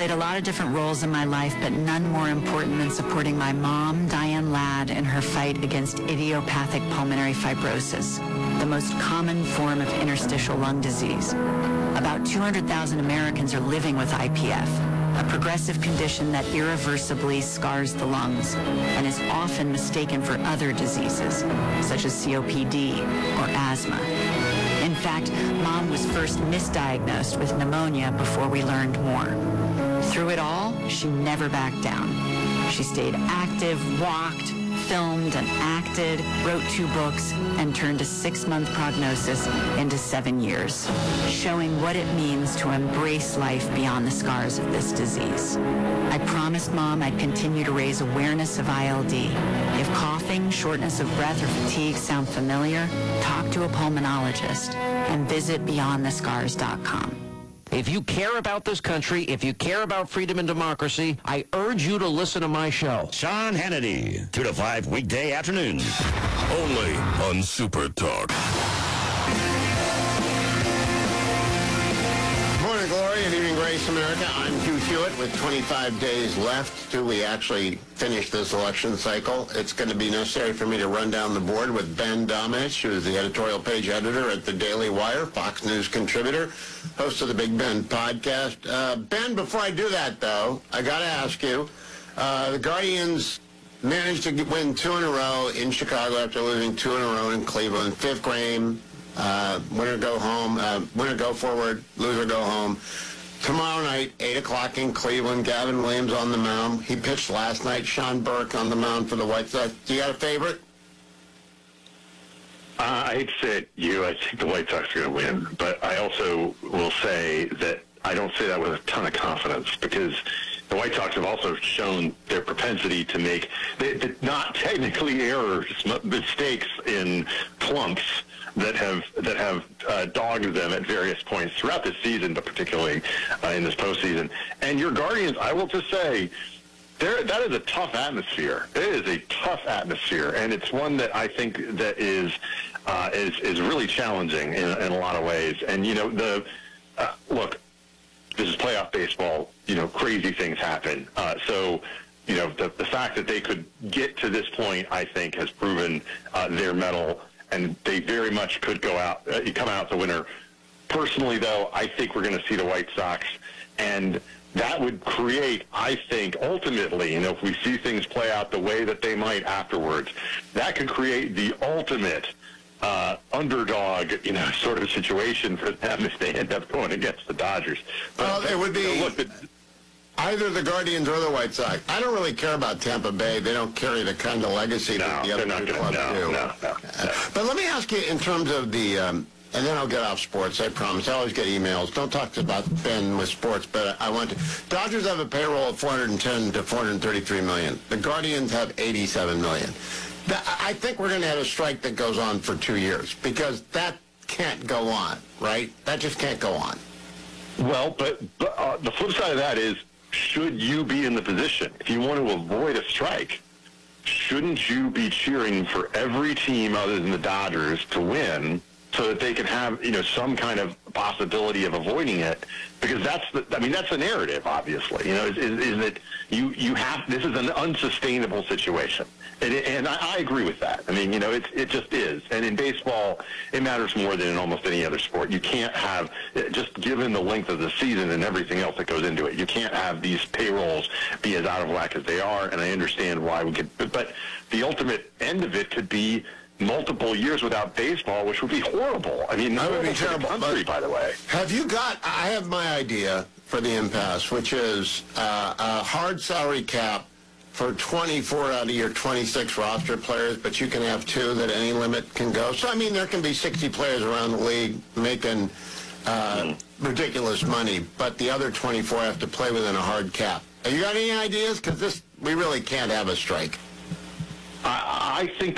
played a lot of different roles in my life, but none more important than supporting my mom, Diane Ladd, in her fight against idiopathic pulmonary fibrosis, the most common form of interstitial lung disease. About 200,000 Americans are living with IPF, a progressive condition that irreversibly scars the lungs and is often mistaken for other diseases, such as COPD or asthma. In fact, Mom was first misdiagnosed with pneumonia before we learned more. Through it all, she never backed down. She stayed active, walked, filmed and acted, wrote 2 books, and turned a 6-month prognosis into 7 years, showing what it means to embrace life beyond the scars of this disease. I promised Mom I'd continue to raise awareness of ILD. If coughing, shortness of breath, or fatigue sound familiar, talk to a pulmonologist and visit BeyondTheScars.com. If you care about this country, if you care about freedom and democracy, I urge you to listen to my show. Sean Hannity, 2 to 5 weekday afternoons. Only on Super Talk. Morning, Glory, and evening, Grace, America. I'm Hugh Hewitt with 25 days left till we actually finish this election cycle. It's going to be necessary for me to run down the board with Ben Domenech, who is the editorial page editor at the Daily Wire, Fox News contributor, host of the Big Ben podcast. Ben, before I do that, though, I got to ask you, the Guardians managed to win 2 in a row in Chicago after losing 2 in a row in Cleveland. 5th game, winner go home, winner go forward, loser go home. Tomorrow night, 8 o'clock in Cleveland, Gavin Williams on the mound. He pitched last night. Sean Burke on the mound for the White Sox. Do you got a favorite? I hate to say it, I think the White Sox are going to win, but I also will say that I don't say that with a ton of confidence because the White Sox have also shown their propensity to make, not technically errors, mistakes in clumps that have dogged them at various points throughout this season, but particularly in this postseason. And your Guardians, I will just say, that is a tough atmosphere. It is a tough atmosphere, and it's one that I think that is really challenging in a lot of ways. And look, this is playoff baseball. Crazy things happen. So the fact that they could get to this point, I think, has proven their mettle, and they very much could come out the winner. Personally, though, I think we're going to see the White Sox, and that would create, I think, ultimately, if we see things play out the way that they might afterwards, that could create the ultimate underdog, sort of situation for them if they end up going against the Dodgers. Well, it would be either the Guardians or the White Sox. I don't really care about Tampa Bay. They don't carry the kind of legacy that the other two clubs do. No. But let me ask you in terms of the, and then I'll get off sports, I promise. I always get emails. Don't talk about Ben with sports, but I want to. Dodgers have a payroll of $410 to $433 million. The Guardians have $87 million. I think we're going to have a strike that goes on for 2 years because that can't go on, right? That just can't go on. Well, but the flip side of that is, should you be in the position, if you want to avoid a strike, shouldn't you be cheering for every team other than the Dodgers to win so that they can have, some kind of possibility of avoiding it? Because that's the narrative, obviously, is that you have, this is an unsustainable situation. And I agree with that. It just is. And in baseball, it matters more than in almost any other sport. You can't have, just given the length of the season and everything else that goes into it, you can't have these payrolls be as out of whack as they are. And I understand why we could, but the ultimate end of it could be multiple years without baseball, which would be horrible. That would be terrible. Country, by the way. I have my idea for the impasse, which is a hard salary cap for 24 out of your 26 roster players, but you can have 2 that any limit can go. So, there can be 60 players around the league making ridiculous money, but the other 24 have to play within a hard cap. Have you got any ideas? Because we really can't have a strike. I think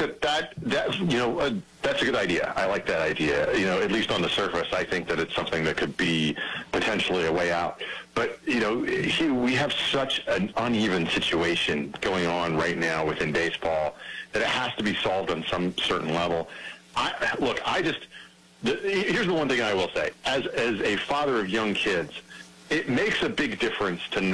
that's a good idea. I like that idea. At least on the surface, I think that it's something that could be potentially a way out. But, we have such an uneven situation going on right now within baseball that it has to be solved on some certain level. Here's the one thing I will say. As a father of young kids, it makes a big difference to